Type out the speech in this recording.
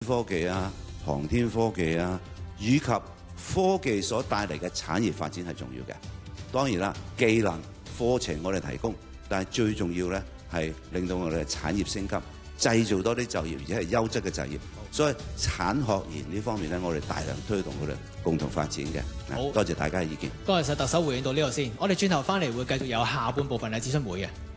科技啊、航天科技啊，以及科技所帶嚟嘅產業發展係重要嘅。當然啦，技能課程我哋提供，但係最重要咧係令到我哋嘅產業升級，製造多啲就業，而且係優質嘅就業。所以產學研呢方面咧，我哋大量推動佢哋共同發展嘅。 好， 多謝大家嘅意見。 多謝特首回應到呢度先，我哋轉頭翻嚟會繼續有下半部分嘅諮詢會嘅。